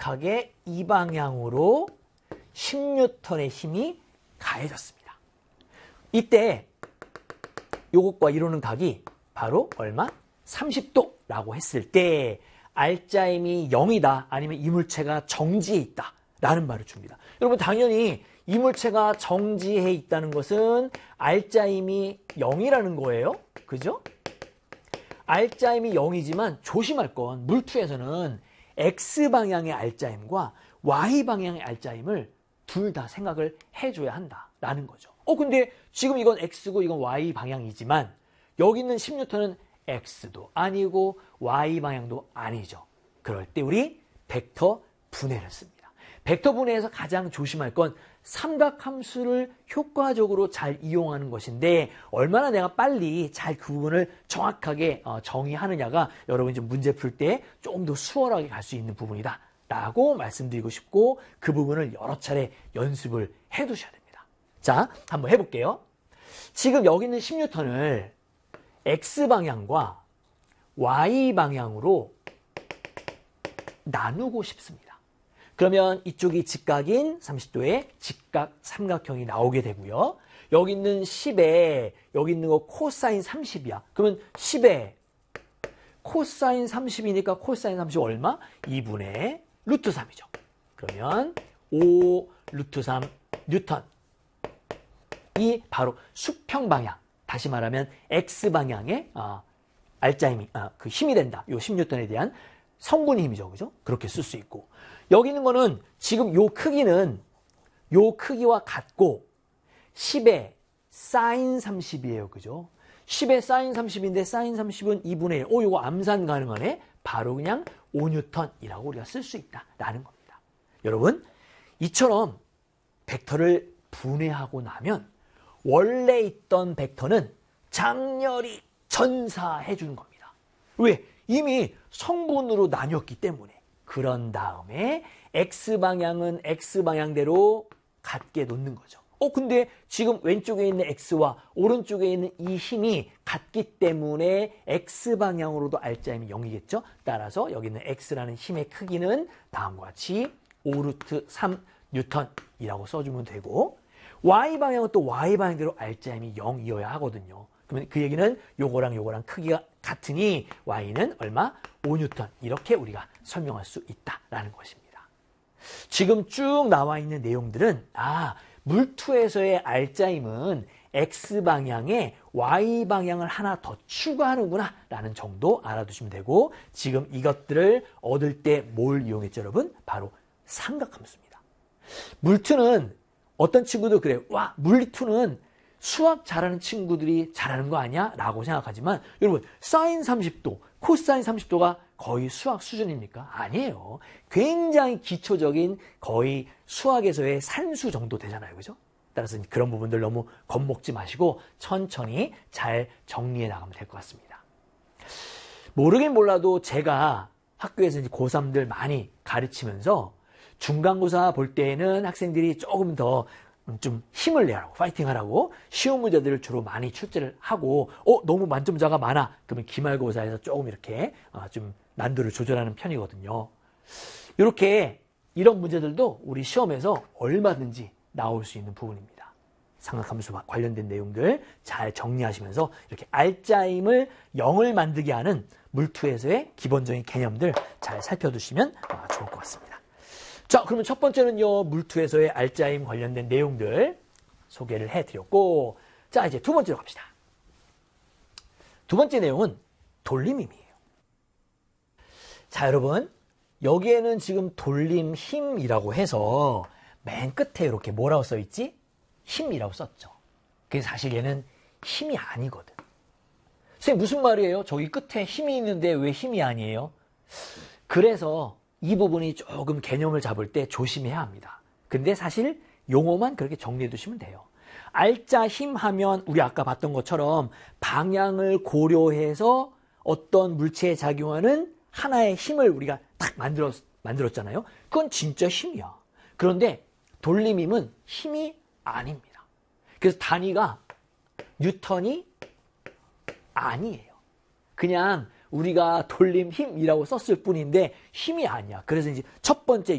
정확하게 이 방향으로 10N의 힘이 가해졌습니다. 이때 요것과 이루는 각이 바로 얼마? 30도라고 했을 때 알짜임이 0이다 아니면 이물체가 정지해 있다 라는 말을 줍니다. 여러분 당연히 이물체가 정지해 있다는 것은 알짜임이 0이라는 거예요. 그죠? 알짜임이 0이지만 조심할 건 물투에서는 X방향의 알짜임과 Y방향의 알짜임을 둘 다 생각을 해줘야 한다라는 거죠. 근데 지금 이건 X고 이건 Y방향이지만 여기 있는 10N은 X도 아니고 Y방향도 아니죠. 그럴 때 우리 벡터 분해를 씁니다. 벡터 분해에서 가장 조심할 건 삼각함수를 효과적으로 잘 이용하는 것인데 얼마나 내가 빨리 잘 그 부분을 정확하게 정의하느냐가 여러분이 좀 문제 풀 때 조금 더 수월하게 갈 수 있는 부분이다 라고 말씀드리고 싶고 그 부분을 여러 차례 연습을 해 두셔야 됩니다. 자, 한번 해볼게요. 지금 여기 있는 10N을 X방향과 Y방향으로 나누고 싶습니다. 그러면 이쪽이 직각인 30도의 직각 삼각형이 나오게 되고요. 여기 있는 10에 여기 있는 거 코사인 30이야. 그러면 10에 코사인 30이니까 코사인 30 얼마? 2분의 루트 3이죠. 그러면 5 루트 3 뉴턴. 이 바로 수평 방향. 다시 말하면 X방향의 알짜힘이 그 힘이 된다. 요 10N에 대한 성분의 힘이죠. 그죠? 그렇게 쓸 수 있고. 여기 있는 거는 지금 요 크기는 요 크기와 같고 10의 사인 30이에요. 그죠? 10의 사인 30인데 사인 30은 2분의 1. 요거 암산 가능하네. 바로 그냥 5N이라고 우리가 쓸 수 있다라는 겁니다. 여러분, 이처럼 벡터를 분해하고 나면 원래 있던 벡터는 장렬히 전사해 주는 겁니다. 왜? 이미 성분으로 나뉘었기 때문에. 그런 다음에 X방향은 X방향대로 같게 놓는 거죠. 근데 지금 왼쪽에 있는 X와 오른쪽에 있는 이 힘이 같기 때문에 X방향으로도 알짜힘이 0이겠죠. 따라서 여기 있는 X라는 힘의 크기는 다음과 같이 5루트 3N이라고 써주면 되고 Y방향은 또 Y방향대로 알짜힘이 0이어야 하거든요. 그러면 그 얘기는 요거랑 요거랑 크기가 같으니 Y는 얼마? 5N 이렇게 우리가 설명할 수 있다라는 것입니다. 지금 쭉 나와 있는 내용들은 물투에서의 알짜힘은 X방향에 Y방향을 하나 더 추가하는구나 라는 정도 알아두시면 되고 지금 이것들을 얻을 때 뭘 이용했죠 여러분? 바로 삼각함수입니다. 물투는 어떤 친구도 그래요. 물리투는 수학 잘하는 친구들이 잘하는 거 아니야? 라고 생각하지만 여러분 사인 30도, 코사인 30도가 거의 수학 수준입니까? 아니에요. 굉장히 기초적인 거의 수학에서의 산수 정도 되잖아요. 그죠? 따라서 그런 부분들 너무 겁먹지 마시고 천천히 잘 정리해 나가면 될 것 같습니다. 모르긴 몰라도 제가 학교에서 이제 고3들 많이 가르치면서 중간고사 볼 때에는 학생들이 조금 더 좀 힘을 내라고 파이팅 하라고 쉬운 문제들을 주로 많이 출제를 하고 너무 만점자가 많아 그러면 기말고사에서 조금 이렇게 좀 난도를 조절하는 편이거든요. 이렇게 이런 문제들도 우리 시험에서 얼마든지 나올 수 있는 부분입니다. 삼각함수와 관련된 내용들 잘 정리하시면서 이렇게 알짜힘을 0을 만들게 하는 물투에서의 기본적인 개념들 잘 살펴두시면 좋을 것 같습니다. 자, 그러면 첫 번째는요, 물투에서의 알짜힘 관련된 내용들 소개를 해드렸고, 자, 이제 두 번째로 갑시다. 두 번째 내용은 돌림힘이에요. 자, 여러분, 여기에는 지금 돌림 힘이라고 해서 맨 끝에 이렇게 뭐라고 써있지? 힘이라고 썼죠. 그래서 사실 얘는 힘이 아니거든. 선생님, 무슨 말이에요? 저기 끝에 힘이 있는데 왜 힘이 아니에요? 그래서 이 부분이 조금 개념을 잡을 때 조심해야 합니다. 근데 사실 용어만 그렇게 정리해 두시면 돼요. 알짜 힘 하면 우리 아까 봤던 것처럼 방향을 고려해서 어떤 물체에 작용하는 하나의 힘을 우리가 딱 만들었잖아요. 그건 진짜 힘이야. 그런데 돌림힘은 힘이 아닙니다. 그래서 단위가 뉴턴이 아니에요. 그냥 우리가 돌림 힘이라고 썼을 뿐인데 힘이 아니야. 그래서 이제 첫 번째